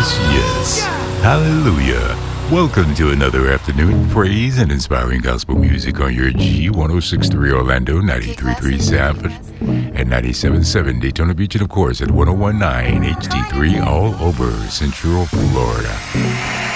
yes. Hallelujah. Welcome to another afternoon of praise and inspiring gospel music on your G1063 Orlando, 93.3 Sanford, and 97.7 Daytona Beach, and of course at 101.9 HD3 all over Central Florida.